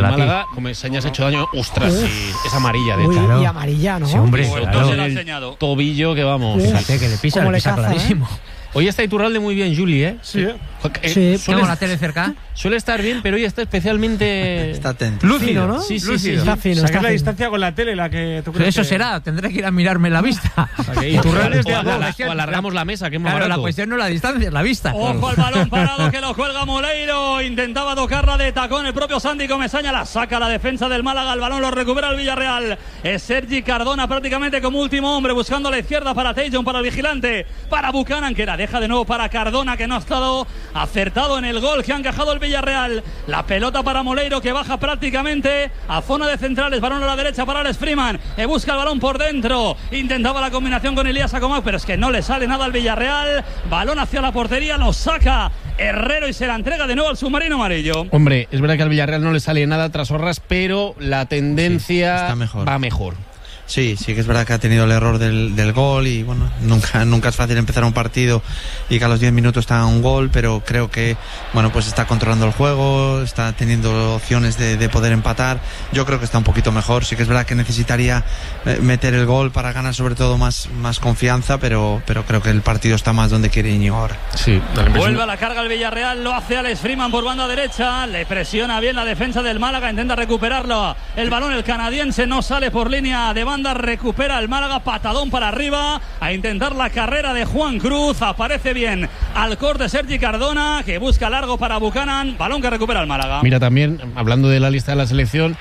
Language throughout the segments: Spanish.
Málaga, Comesaña se ha hecho daño. Ostras, sí, es amarilla, de hecho. Claro. Y amarilla, ¿no? Sí, hombre, Claro. se le ha enseñado. Tobillo que vamos. Fíjate que le pisa clarísimo. Hoy está Iturralde muy bien, Juli, ¿eh? Sí. ¿Tengo la tele cerca? Suele estar bien, pero hoy está especialmente... Está atento. Lúcido, ¿no? Sí. Está fino. Saca la distancia con la tele, la que tú crees. Eso será, tendré que ir a mirarme la vista. Iturralde es de o alargamos la mesa, que es más Claro, barato. la cuestión no es la distancia, es la vista. Ojo al balón parado que lo cuelga Moleiro. Intentaba tocarla de tacón el propio Santi Comesaña. La saca la defensa del Málaga. El balón lo recupera el Villarreal. Es Sergi Cardona prácticamente como último hombre, buscando a la izquierda para Tajon, para el vigilante, para Buchanan, que la deja de nuevo para Cardona, que no ha estado acertado en el gol que ha encajado el Villarreal. La pelota para Moleiro, que baja prácticamente a zona de centrales. Balón a la derecha para Alex Freeman. Busca el balón por dentro. Intentaba la combinación con Elías Acomac, pero es que no le sale nada al Villarreal. Balón hacia la portería, lo saca Herrero y se la entrega de nuevo al submarino amarillo. Hombre, es verdad que al Villarreal no le sale nada tras Horras, pero la tendencia va mejor. Sí, que es verdad que ha tenido el error del gol y bueno, nunca es fácil empezar un partido y que a los 10 minutos está un gol, pero creo que bueno, pues está controlando el juego, está teniendo opciones de poder empatar. Yo creo que está un poquito mejor. Sí que es verdad que necesitaría meter el gol para ganar sobre todo más confianza, pero creo que el partido está más donde quiere Íñigo ahora. Sí, vuelve a la carga el Villarreal, lo hace Alex Freeman por banda derecha, le presiona bien la defensa del Málaga, intenta recuperarlo. El balón, el canadiense, no sale por línea de banda, recupera el Málaga, patadón para arriba, a intentar la carrera de Juan Cruz. Aparece bien al corte Sergi Cardona, que busca largo para Buchanan, balón que recupera el Málaga. Mira, también, hablando de la lista de la selección,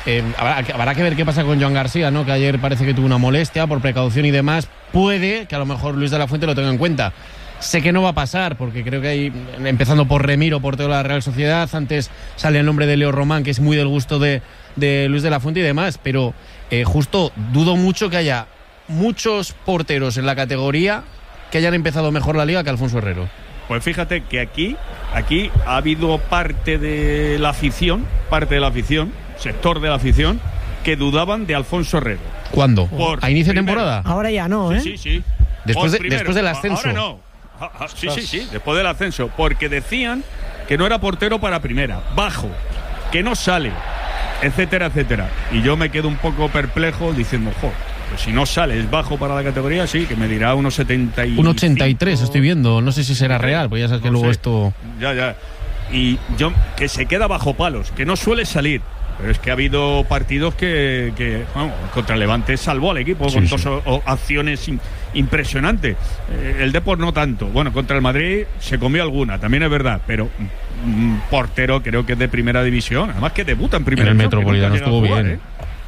habrá que ver qué pasa con Joan García, ¿no? Que ayer parece que tuvo una molestia por precaución y demás. Puede que a lo mejor Luis de la Fuente lo tenga en cuenta. Sé que no va a pasar, porque creo que hay, empezando por Remiro, portero de la Real Sociedad, antes sale el nombre de Leo Román, que es muy del gusto de Luis de la Fuente y demás, pero justo dudo mucho que haya muchos porteros en la categoría que hayan empezado mejor la liga que Alfonso Herrero. Pues fíjate que aquí ha habido parte de la afición, sector de la afición, que dudaban de Alfonso Herrero. ¿Cuándo? ¿A inicio de temporada? Ahora ya no, ¿eh? Sí. Después del ascenso. Ahora no. Sí, después del ascenso. Porque decían que no era portero para primera, bajo, que no sale, etcétera. Y yo me quedo un poco perplejo diciendo, pues si no sale, es bajo para la categoría, sí, que me dirá unos 75. 1,83 estoy viendo, no sé si será real, pues ya sabes que no luego esto... Ya. Y yo, que se queda bajo palos, que no suele salir. Pero es que ha habido partidos que contra el Levante salvó al equipo con dos acciones impresionantes. El Depor no tanto. Bueno, contra el Madrid se comió alguna, también es verdad, pero portero creo que es de primera división, además que debuta en primera división. En el Metropolitano estuvo bien.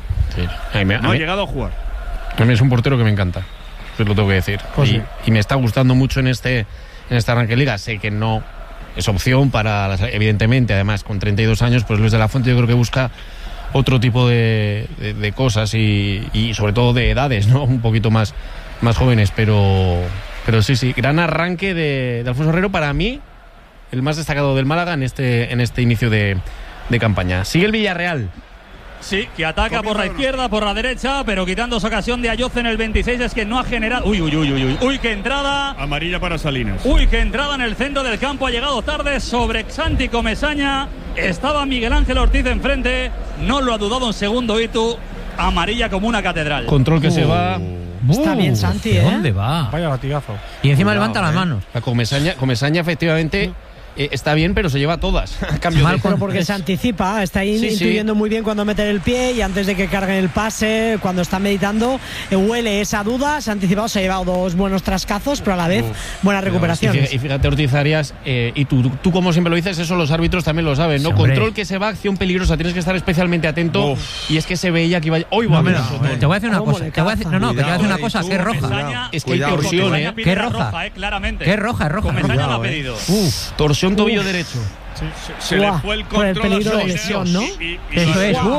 Sí. No ha llegado a jugar. A mí es un portero que me encanta, eso lo tengo que decir. Y me está gustando mucho en este arranque de liga. Sé que no es opción para, evidentemente, además con 32 años, pues Luis de la Fuente yo creo que busca otro tipo de cosas y sobre todo de edades, ¿no? Un poquito más jóvenes, pero sí, gran arranque de Alfonso Herrero, para mí el más destacado del Málaga en este inicio de campaña. Sigue el Villarreal. Sí, que ataca por la izquierda, por la derecha, pero quitando esa ocasión de Ayoce en el 26, es que no ha generado... Uy, qué entrada. Amarilla para Salinas. Uy, qué entrada en el centro del campo, ha llegado tarde sobre Santi Comesaña. Estaba Miguel Ángel Ortiz enfrente, no lo ha dudado un segundo Itu. Amarilla como una catedral. Control que se va... Está bien Santi, ¿eh? ¿Dónde va? Vaya latigazo. Y encima levanta las manos. La Comesaña efectivamente... está bien, pero se lleva todas. Pero porque se anticipa, está ahí intuyendo muy bien cuando mete el pie y antes de que carguen el pase, cuando está meditando, huele esa duda, se ha anticipado, se ha llevado dos buenos trascazos, pero a la vez buenas recuperaciones. Y fíjate, Ortiz Arias, y tú como siempre lo dices, eso los árbitros también lo saben, ¿no? Sí, control que se va, acción peligrosa, tienes que estar especialmente atento. Y es que se veía que iba... Hoy va te voy a decir una cosa, te voy a decir una cosa, que es roja. Es que hay torsión, ¿eh? ¿Qué roja? Claramente. ¿Qué roja? Es roja. Comesaña lo ha pedido. Torsión tobillo derecho. Se le fue el control por el peligro de lesión, ¿no? Eso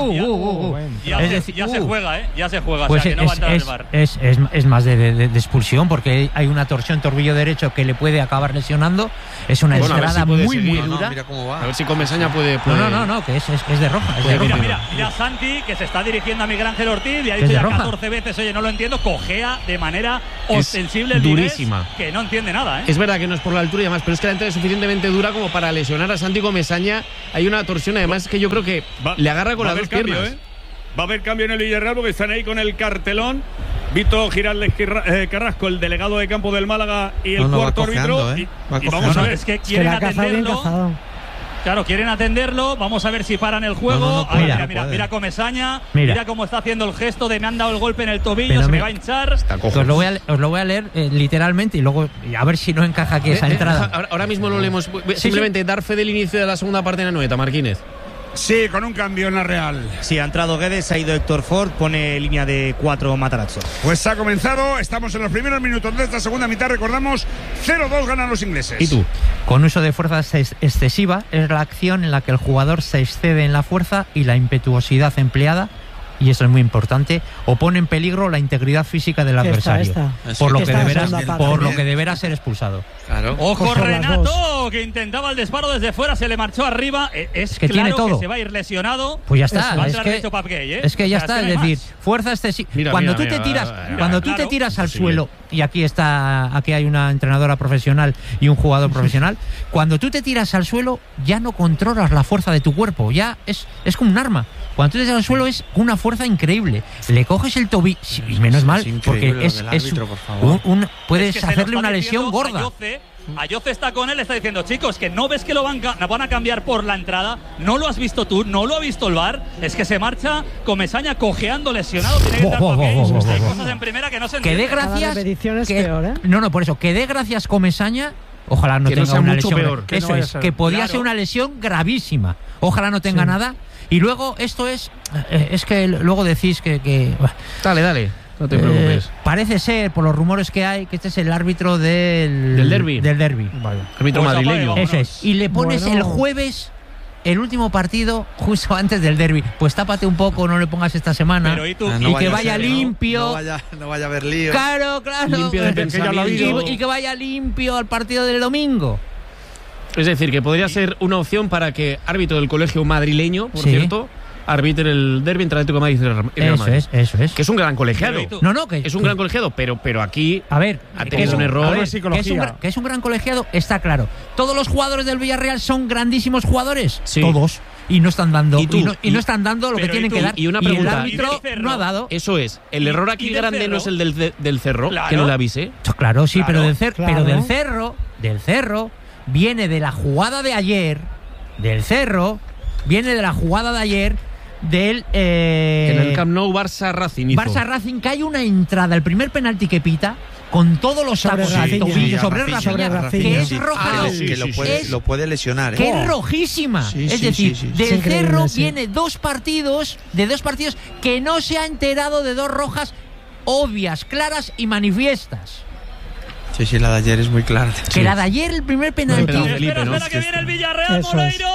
es. Ya se juega, ¿eh? Ya se juega. Pues o sea, que no va a entrar el VAR. Es más de expulsión, porque hay una torsión tobillo derecho que le puede acabar lesionando. Es una entrada muy dura. Mira cómo va. A ver si Comesaña puede... No, que es de roja. Mira Santi, que se está dirigiendo a Miguel Ángel Ortiz y ha dicho ya 14 veces, oye, no lo entiendo, cojea de manera ostensible el durísima. que no entiende nada, ¿eh? Es verdad que no es por la altura y demás, pero es que la entrada es suficientemente dura como para lesionar a Santi Comesaña hay una torsión, además que yo creo que le agarra con las dos piernas. Va a haber cambio en el Villarreal porque están ahí con el cartelón. Vito Giraldez Carrasco, el delegado de campo del Málaga y el cuarto árbitro. Y vamos a ver, es que quieren atenderlo. Claro, quieren atenderlo. Vamos a ver si paran el juego. Mira Comesaña. Mira cómo está haciendo el gesto de me han dado el golpe en el tobillo, se me va a hinchar. Os lo voy a leer literalmente y luego a ver si no encaja aquí esa entrada. Ahora mismo lo leemos. Simplemente dar fe del inicio de la segunda parte en la Noeta, Marquínez. Sí, con un cambio en la Real. Sí, ha entrado Guedes, ha ido Héctor Ford, pone línea de 4 Matarazzo. Pues ha comenzado, estamos en los primeros minutos de esta segunda mitad, recordamos, 0-2 ganan los ingleses. ¿Y tú? Con uso de fuerza excesiva es la acción en la que el jugador se excede en la fuerza y la impetuosidad empleada, y eso es muy importante, o pone en peligro la integridad física del adversario, por lo que deberá ser expulsado. Claro. Ojo Renato, que intentaba el disparo desde fuera, se le marchó arriba. Es que claro tiene todo. Que se va a ir lesionado. Pues ya está. Es que ya está, es decir, fuerza excesiva. Cuando tú te tiras al suelo, y aquí hay una entrenadora profesional y un jugador profesional, cuando tú te tiras al suelo ya no controlas la fuerza de tu cuerpo, ya es como un arma. Cuando tú te tiras al suelo es una fuerza increíble. Le coges el tobillo, y menos mal, porque puedes hacerle una lesión gorda. Ayoce está con él, está diciendo, chicos, que no ves que lo van a cambiar por la entrada, no lo has visto tú, no lo ha visto el VAR, es que se marcha Comesaña cojeando, lesionado, tiene que entrar hay cosas en primera que no se entienden. Que dé gracias, es peor, ¿eh? No, por eso, que dé gracias Comesaña, ojalá no tenga una lesión peor. Eso es, que podía ser una lesión gravísima, ojalá no tenga nada. Y luego esto es que luego decís que Dale. No te preocupes. Parece ser, por los rumores que hay, que este es el árbitro del derbi. Vale. Árbitro madrileño. Eso es. Y le pones el jueves el último partido justo antes del derbi. Pues tápate un poco, no le pongas esta semana. Pero, y que vaya limpio. No vaya a haber lío. Claro. Limpio de pensamiento. Y que vaya limpio al partido del domingo. Es decir, que podría ser una opción para que árbitro del colegio madrileño, por cierto, arbitre el derbi entre Atlético de Madrid y Real Madrid. Eso es. Que es un gran colegiado. Es un gran colegiado, pero aquí a ver, ha tenido un error. Que es un gran colegiado, está claro. Todos los jugadores del Villarreal son grandísimos jugadores. Sí. Todos. Y no están dando no están dando lo que tienen que dar. Y una pregunta, el árbitro no ha dado. Eso es. El error aquí grande no es el del Cerro, que no le avise. Claro, sí, pero del Cerro viene de la jugada de ayer. En el Camp Nou Barça-Racing hizo. Barça-Racing, que hay una entrada, el primer penalti que pita, con todos los tacos al tobillo sobre Rafinha, que es roja. Que lo puede lesionar. Que es rojísima. Es decir, del Cerro viene dos partidos que no se ha enterado de dos rojas obvias, claras y manifiestas. Sí, la de ayer es muy clara. Que la de ayer, el primer penalti. Espera, que viene el Villarreal, Moleiro,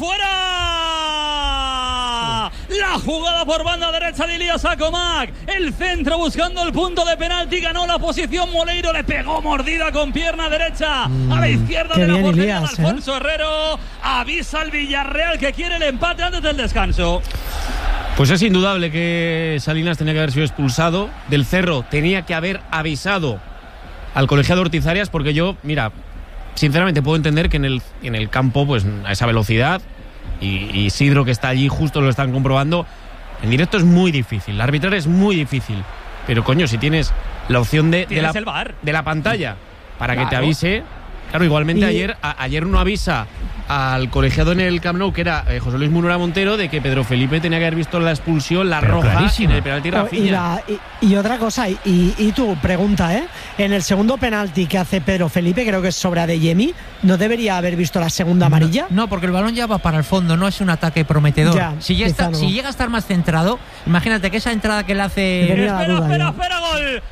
fuera. La jugada por banda derecha de Ilías Acomac. El centro buscando el punto de penalti, ganó la posición. Moleiro le pegó mordida con pierna derecha a la izquierda de la portería de Alfonso Herrero. Avisa al Villarreal que quiere el empate antes del descanso. Pues es indudable que Salinas tenía que haber sido expulsado. Del Cerro tenía que haber avisado al colegiado Ortiz Arias, porque yo, mira, sinceramente puedo entender que en el campo, pues a esa velocidad, y Isidro que está allí justo lo están comprobando, en directo es muy difícil, arbitrar es muy difícil, pero coño, si tienes la opción de la pantalla para que te avise. Claro, igualmente ayer no avisa al colegiado en el Camp Nou, que era José Luis Munera Montero, de que Pedro Felipe tenía que haber visto la expulsión, roja en el penalti Rafinha. Y otra cosa, y tu pregunta, en el segundo penalti que hace Pedro Felipe, creo que es sobre Adeyemi, ¿no debería haber visto la segunda amarilla? No, porque el balón ya va para el fondo, no es un ataque prometedor. Si llega a estar más centrado, imagínate que esa entrada que le hace... Espera, gol.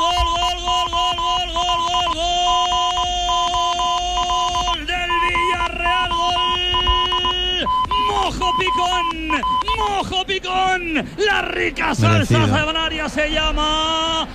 Mojo Picón, la rica salsa sabanaria se llama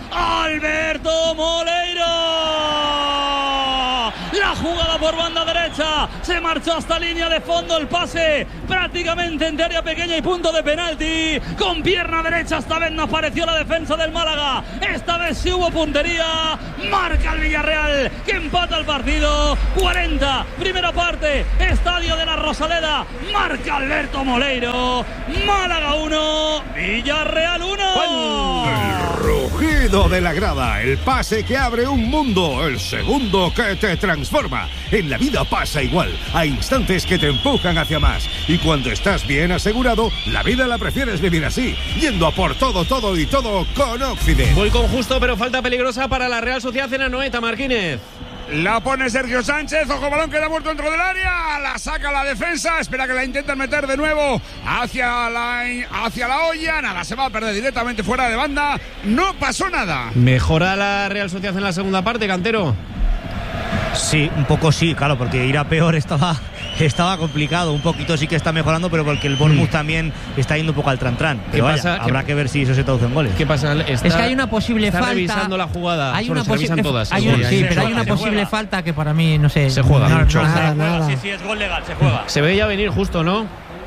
Alberto Moleiro. La jugada por banda derecha, se marchó hasta línea de fondo, el pase prácticamente entre área pequeña y punto de penalti, con pierna derecha. Esta vez no apareció la defensa del Málaga, esta vez sí hubo puntería. Marca el Villarreal, que empata el partido. 40, primera parte, Estadio de la Rosaleda. Marca Alberto Moleiro. Málaga 1, Villarreal 1. El rugido de la grada, el pase que abre un mundo, el segundo que te transforma. En la vida pasa igual, hay instantes que te empujan hacia más, y cuando estás bien asegurado, la vida la prefieres vivir así, yendo a por todo y todo con Occident. Voy con justo, pero falta peligrosa para la Real Sociedad en Anoeta, Marquínez. La pone Sergio Sánchez, ojo, balón queda muerto dentro del área, la saca la defensa, espera que la intenten meter de nuevo hacia la olla, nada, se va a perder directamente fuera de banda, no pasó nada. ¿Mejora la Real Sociedad en la segunda parte, Cantero? Sí, un poco sí, claro, porque ir a peor estaba complicado. Un poquito sí que está mejorando, pero porque el Bournemouth también está yendo un poco al tran-tran. Pero vaya, habrá que ver si eso se traduce en goles. ¿Qué pasa? Es que hay una posible falta. Revisando la jugada. Hay una posible todas. Pero hay una posible falta que para mí, no sé. Se juega. Nada. Sí, es gol legal, se juega. Se veía venir justo, ¿no?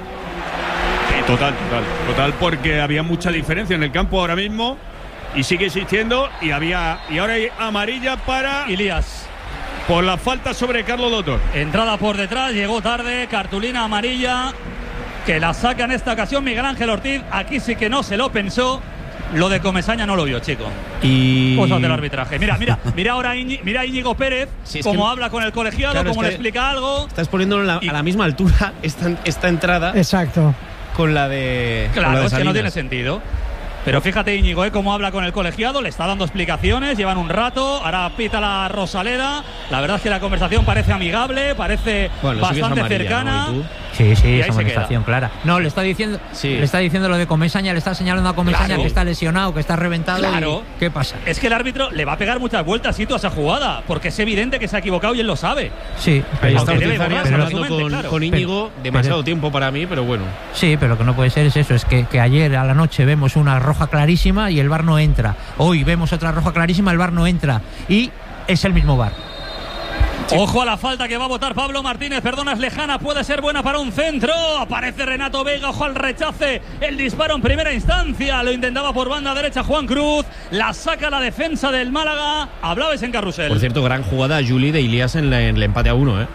Total, porque había mucha diferencia en el campo ahora mismo y sigue existiendo, y ahora hay amarilla para Ilías por la falta sobre Carlos Doctor. Entrada por detrás, llegó tarde, cartulina amarilla que la saca en esta ocasión Miguel Ángel Ortiz. Aquí sí que no se lo pensó. Lo de Comesaña no lo vio, chico. Y cosas del arbitraje. Mira ahora Íñigo Pérez, cómo habla con el colegiado, claro, cómo le explica algo. Estás poniéndolo a la misma altura esta entrada. Exacto. Con la de. Claro, es que no tiene sentido. Pero fíjate, Íñigo, cómo habla con el colegiado, le está dando explicaciones, llevan un rato, ahora pita la Rosaleda. La verdad es que la conversación parece amigable, parece bastante cercana. ¿no? Sí, esa amonestación clara. No, le está diciendo lo de Comesaña, le está señalando a Comesaña que está lesionado, que está reventado. Claro. ¿Qué pasa? Es que el árbitro le va a pegar muchas vueltas a esa jugada, porque es evidente que se ha equivocado y él lo sabe. Sí. Ahí está hablando con Íñigo, demasiado tiempo para mí, pero bueno. Sí, pero lo que no puede ser es eso, es que ayer a la noche vemos una roja clarísima y el VAR no entra. Hoy vemos otra roja clarísima, el VAR no entra. Y es el mismo VAR. Sí. Ojo a la falta que va a votar Pablo Martínez, perdona, es lejana, puede ser buena para un centro. Aparece Renato Vega, ojo al rechace, el disparo en primera instancia, lo intentaba por banda derecha Juan Cruz, la saca la defensa del Málaga. Hablabais en carrusel. Por cierto, gran jugada Juli de Ilías en el empate a 1,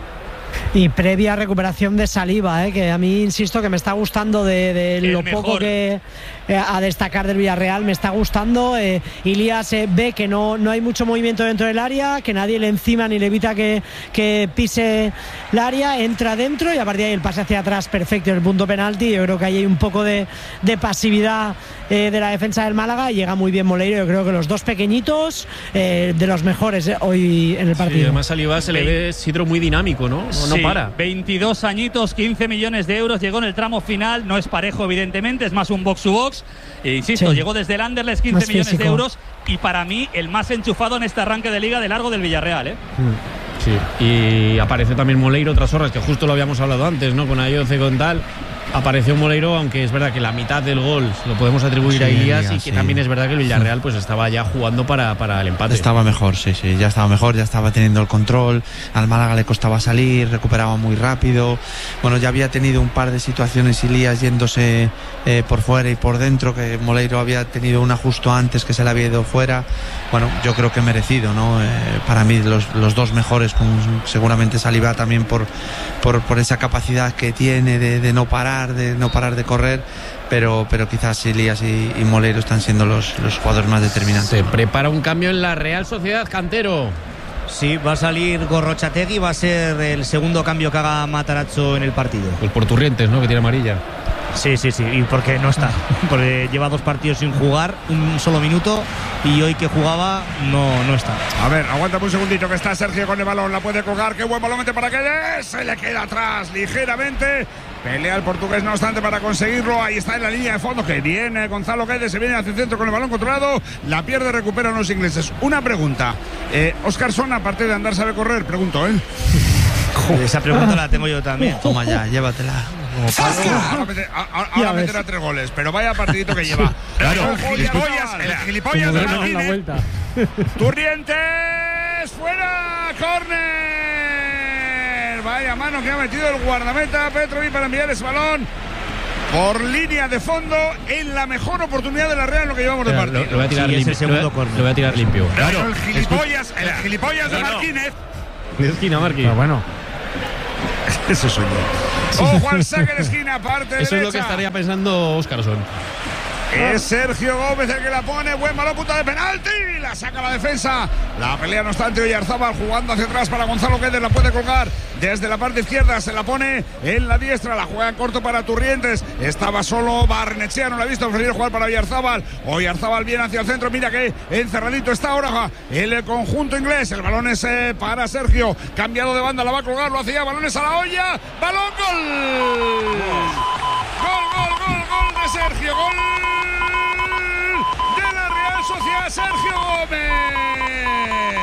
Y previa recuperación de Saliba, que a mí, insisto, que me está gustando de lo mejor. poco que a destacar del Villarreal, me está gustando. Ilías ve que no hay mucho movimiento dentro del área, que nadie le encima ni le evita que pise el área, entra dentro y a partir de ahí el pase hacia atrás perfecto en el punto penalti. Yo creo que hay un poco de pasividad de la defensa del Málaga y llega muy bien Moleiro. Yo creo que los dos pequeñitos de los mejores hoy en el partido. Sí, además Saliba se le ve Sidro muy dinámico, ¿no? No para. 22 añitos, 15 millones de euros, llegó en el tramo final, no es parejo evidentemente, es más un box to box. Insisto, llegó desde el Anderlecht, 15 millones de euros, y para mí el más enchufado en este arranque de liga de largo del Villarreal, Sí, y aparece también Moleiro otras horas, que justo lo habíamos hablado antes, ¿no? Con Ayoce, con tal. Apareció Moleiro, aunque es verdad que la mitad del gol lo podemos atribuir a Ilías, y que también es verdad que el Villarreal pues estaba ya jugando para el empate. Estaba mejor, ya estaba mejor, ya estaba teniendo el control. Al Málaga le costaba salir, recuperaba muy rápido. Bueno, ya había tenido un par de situaciones Ilías yéndose por fuera y por dentro, que Moleiro había tenido una justo antes que se le había ido fuera. Bueno, yo creo que merecido, ¿no? Para mí los dos mejores, con seguramente Saliba también por esa capacidad que tiene de no parar, de correr, pero quizás Ilías y Moleiro están siendo los jugadores más determinantes. Se prepara un cambio en la Real Sociedad, Cantero. Sí, va a salir Gorrochategui, va a ser el segundo cambio que haga Matarazzo en el partido. Pues por Turrientes, ¿no? Que tiene amarilla. Sí, y porque no está, porque lleva 2 partidos sin jugar, un solo minuto, y hoy que jugaba no está. A ver, aguántame un segundito, que está Sergio con el balón, la puede colgar, qué buen balón mete para que se le queda atrás ligeramente. Pelea el portugués, no obstante, para conseguirlo. Ahí está en la línea de fondo, que viene Gonzalo Guedes, se viene hacia el centro con el balón controlado, la pierde, recuperan los ingleses. Una pregunta, Óscar Son, aparte de andar, sabe correr, pregunto, Esa pregunta la tengo yo también. Toma ya, llévatela. Ahora meterá 3 goles, pero vaya partidito que lleva. Claro, el gilipollas de Martínez. Turrientes, fuera, córner. Va Vaya mano que ha metido el guardameta Petrovic para enviar ese balón por línea de fondo en la mejor oportunidad de la Real en lo que llevamos de partido. Lo voy a tirar limpio. Lo voy a tirar limpio. Claro, el gilipollas de Martínez. De esquina, Marquín. Pero bueno. Eso soy yo. Ojo al saque de esquina, parte derecha. Eso es lo que estaría pensando Óscarson. Es Sergio Gómez el que la pone. Buen balón, punta de penalti. La saca la defensa. La pelea, no obstante, Oyarzábal jugando hacia atrás para Gonzalo Guedes. La puede colgar desde la parte izquierda. Se la pone en la diestra. La juega en corto para Turrientes. Estaba solo Barnechea. No la ha visto. Preferido jugar para Oyarzábal. Oyarzábal viene hacia el centro. Mira que encerradito está ahora el conjunto inglés. El balón es para Sergio. Cambiado de banda. La va a colgar. Lo hacía. Balones a la olla. Balón. Gol. Gol de Sergio. Gol. Sociedad Sergio Gómez.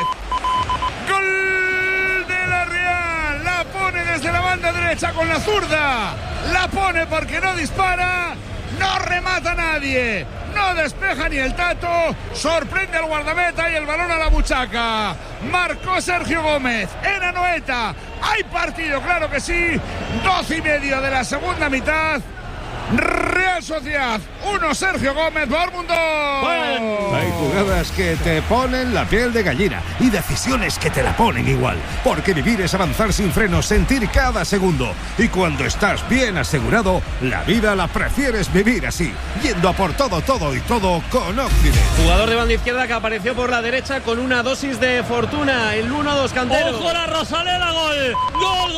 Gol de la Real. La pone desde la banda derecha con la zurda. La pone porque no dispara. No remata nadie. No despeja ni el tato. Sorprende al guardameta y el balón a la buchaca. Marcó Sergio Gómez en Anoeta. Hay partido, claro que sí. 12:30 de la segunda mitad. Real Sociedad 1, Sergio Gómez, Dortmund 2. Hay jugadas que te ponen la piel de gallina y decisiones que te la ponen igual, porque vivir es avanzar sin frenos, sentir cada segundo, y cuando estás bien asegurado, la vida la prefieres vivir así, yendo a por todo y todo con Occident. Jugador de banda izquierda que apareció por la derecha con una dosis de fortuna, el 1-2 Cantero. ¡Ojo la Rosaleda! ¡Gol! ¡Gol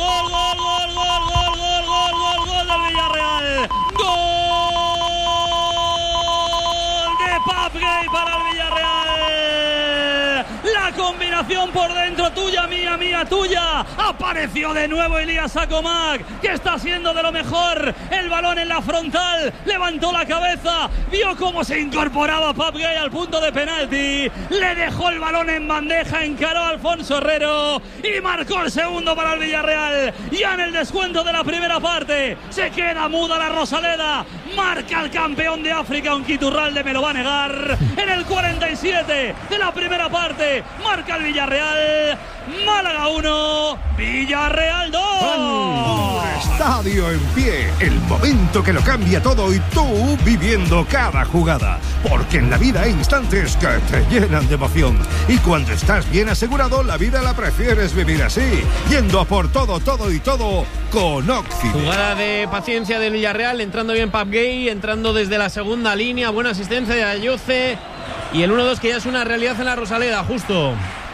del Villarreal! ¡Gol de Pape Gueye para el Villarreal! La combinación por dentro, tuya, mía, tuya. Apareció de nuevo Elías Sakomak, que está haciendo de lo mejor. El balón en la frontal, levantó la cabeza, vio cómo se incorporaba Pape Gueye al punto de penalti, le dejó el balón en bandeja, encaró a Alfonso Herrero y marcó el segundo para el Villarreal. Ya en el descuento de la primera parte, se queda muda la Rosaleda, marca el campeón de África, un Quiturralde me lo va a negar. En el 47 de la primera parte, marca el Villarreal. Málaga 1, Villarreal 2. Un estadio en pie, el momento que lo cambia todo y tú viviendo cada jugada. Porque en la vida hay instantes que te llenan de emoción. Y cuando estás bien asegurado, la vida la prefieres vivir así, yendo a por todo y todo con Occident. Jugada de paciencia del Villarreal, entrando bien Pape Gueye, entrando desde la segunda línea, buena asistencia de Ayoce. Y el 1-2 que ya es una realidad en la Rosaleda, justo.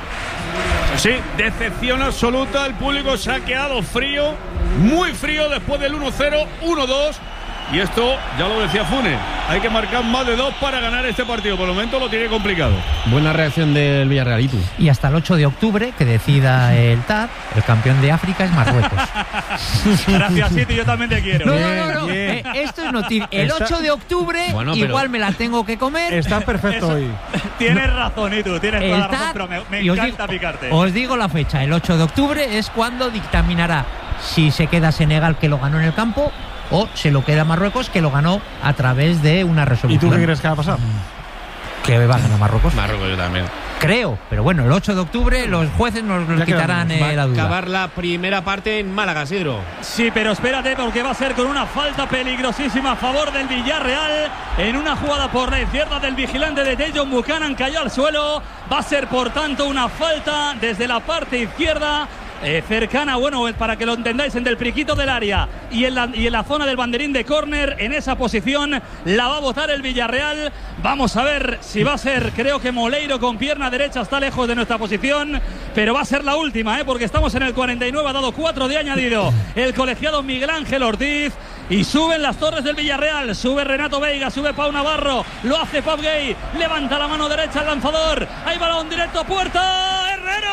Sí, decepción absoluta. El público se ha quedado frío, muy frío después del 1-0, 1-2. Y esto, ya lo decía Funes, hay que marcar más de 2 para ganar este partido. Por el momento lo tiene complicado. Buena reacción del Villarreal. Y hasta el 8 de octubre, que decida el TAP, el campeón de África es Marruecos. Gracias, Siti, yo también te quiero. No. Esto es noticia. El 8 de octubre, igual me la tengo que comer. Está perfecto hoy. Tienes razón, y tú tienes toda la razón, pero me encanta picarte. Os digo la fecha, el 8 de octubre es cuando dictaminará si se queda Senegal, que lo ganó en el campo, o se lo queda Marruecos, que lo ganó a través de una resolución. ¿Y tú qué crees que va a pasar? Que va a ganar Marruecos. Marruecos yo también. Creo, pero bueno, el 8 de octubre los jueces nos quitarán la duda. Acabar la primera parte en Málaga, Sidro. Sí, pero espérate, porque va a ser con una falta peligrosísima a favor del Villarreal. En una jugada por la izquierda del vigilante de Dejon Buchanan, cayó al suelo. Va a ser, por tanto, una falta desde la parte izquierda. Cercana, bueno, para que lo entendáis, entre el priquito del área y en la zona del banderín de córner. En esa posición la va a botar el Villarreal. Vamos a ver si va a ser, creo que Moleiro con pierna derecha está lejos de nuestra posición, pero va a ser la última, porque estamos en el 49, ha dado 4 de añadido el colegiado Miguel Ángel Ortiz. Y suben las torres del Villarreal, sube Renato Veiga, sube Pau Navarro, lo hace Pape Gueye, levanta la mano derecha el lanzador, hay balón directo a puerta,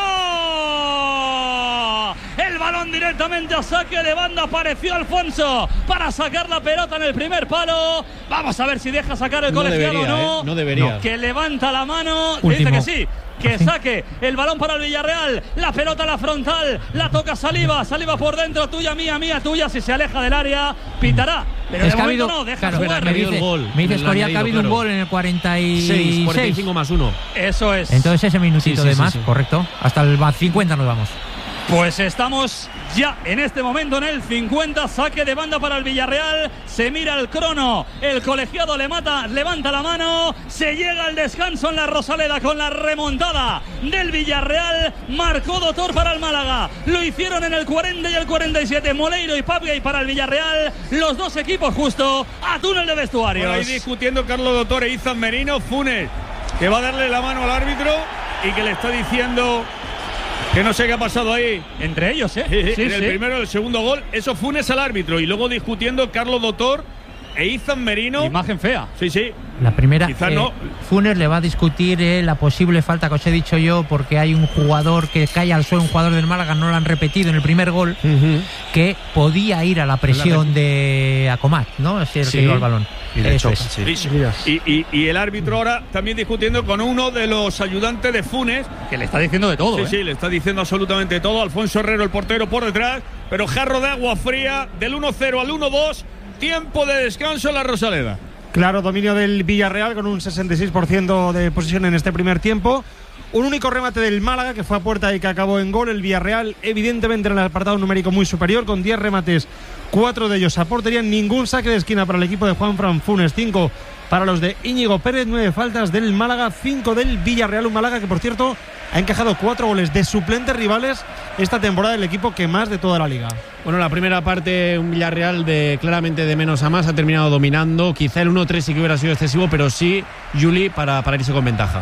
Herrero. El balón directamente a saque de banda, apareció Alfonso para sacar la pelota en el primer palo. Vamos a ver si deja sacar el colegiado o no. No debería. Que levanta la mano, dice que sí. Que saque el balón para el Villarreal, la pelota a la frontal, la toca Saliba por dentro, tuya, mía, tuya. Si se aleja del área, pitará, pero de momento no, deja jugar. Me dices que ha habido un gol en el 46. 45 más 1. Eso es. Entonces ese minutito de más, correcto. Hasta el 50 nos vamos. Pues estamos ya en este momento en el 50, saque de banda para el Villarreal, se mira el crono, el colegiado levanta la mano, se llega al descanso en la Rosaleda con la remontada del Villarreal, marcó Dotor para el Málaga, lo hicieron en el 40 y el 47, Moleiro y Papgay para el Villarreal, los dos equipos justo a túnel de vestuarios. Por ahí discutiendo Carlos Dotor e Izan Merino, Funes, que va a darle la mano al árbitro y que le está diciendo... que no sé qué ha pasado ahí. Entre ellos, Sí, en el primero y el segundo gol. Eso Funes al árbitro. Y luego discutiendo Carlos Dotor e Izan Merino. Imagen fea. Sí. La primera, quizás no. Funes le va a discutir la posible falta que os he dicho yo, porque hay un jugador que cae al suelo, un jugador del Málaga, no lo han repetido en el primer gol, que podía ir a la presión de Acomat, ¿no? Es el que iba al balón. Y le choca, y el árbitro ahora también discutiendo con uno de los ayudantes de Funes, que le está diciendo de todo. Sí, le está diciendo absolutamente todo. Alfonso Herrero, el portero, por detrás, pero jarro de agua fría del 1-0 al 1-2, tiempo de descanso en la Rosaleda. Claro, dominio del Villarreal con un 66% de posesión en este primer tiempo. Un único remate del Málaga que fue a puerta y que acabó en gol. El Villarreal evidentemente en el apartado numérico muy superior, con 10 remates, 4 de ellos a portería, ningún saque de esquina para el equipo de Juanfran Funes, 5 para los de Íñigo Pérez, 9 faltas del Málaga, 5 del Villarreal, un Málaga que por cierto ha encajado 4 goles de suplentes rivales esta temporada, el equipo que más de toda la liga. Bueno, la primera parte un Villarreal claramente de menos a más, ha terminado dominando, quizá el 1-3 sí que hubiera sido excesivo, pero sí, Juli, para irse con ventaja.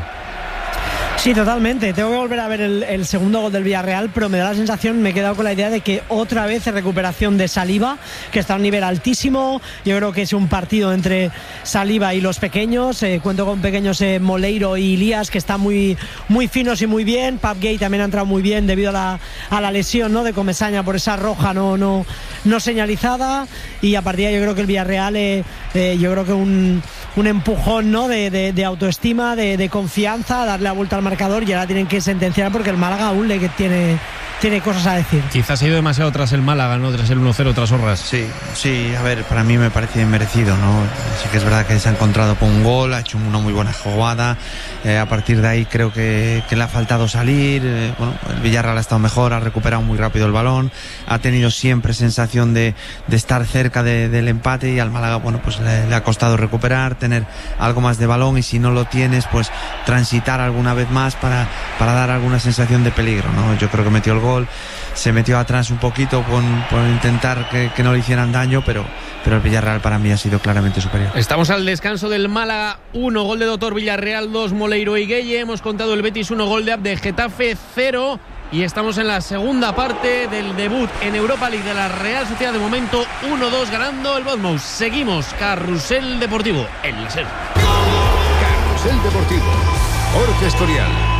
Sí, totalmente. Tengo que volver a ver el segundo gol del Villarreal, pero me da la sensación, me he quedado con la idea de que otra vez es recuperación de Saliba, que está a un nivel altísimo. Yo creo que es un partido entre Saliba y los pequeños. Cuento con pequeños Moleiro y Ilías, que están muy, muy finos y muy bien. Papgay también ha entrado muy bien debido a la lesión, ¿no?, de Comesaña por esa roja no señalizada. Y a partir de ahí yo creo que el Villarreal, yo creo que un empujón, ¿no?, de autoestima, de confianza, darle la vuelta al marcador, y ahora tienen que sentenciar porque el Málaga aún tiene cosas a decir. Quizás ha ido demasiado tras el Málaga, ¿no?, tras el 1-0, tras Horras. Sí, a ver, para mí me parece merecido, ¿no? Sí que es verdad que se ha encontrado con un gol, ha hecho una muy buena jugada, a partir de ahí creo que le ha faltado salir, bueno, el Villarreal ha estado mejor, ha recuperado muy rápido el balón, ha tenido siempre sensación de estar cerca del empate, y al Málaga, bueno, pues le ha costado recuperar, tener algo más de balón, y si no lo tienes, pues transitar alguna vez más para dar alguna sensación de peligro, ¿no? Yo creo que metió el gol, se metió atrás un poquito por intentar que no le hicieran daño, pero el Villarreal para mí ha sido claramente superior. Estamos al descanso del Málaga, 1 gol de Dotor, Villarreal 2, Moleiro y Gueye. Hemos contado el Betis 1, gol de Abde, Getafe 0. Y estamos en la segunda parte del debut en Europa League de la Real Sociedad. De momento 1-2 ganando el Bournemouth. Seguimos, Carrusel Deportivo en la SER. Carrusel Deportivo, Jorge Escorial.